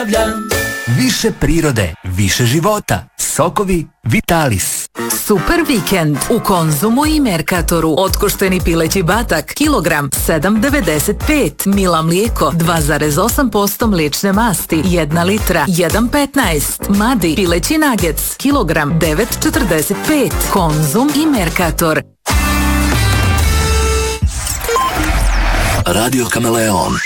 zdravlja. Više prirode, više života. Sokovi Vitalis. Super vikend u Konzumu i Merkatoru. Otkošteni pileći batak, kilogram 7,95. Mila mlijeko 2,8% mliječne masti, 1 litra 1,15. Madi pileći nuggets, kilogram 9,45. Konzum i Merkator. Radio Kameleon.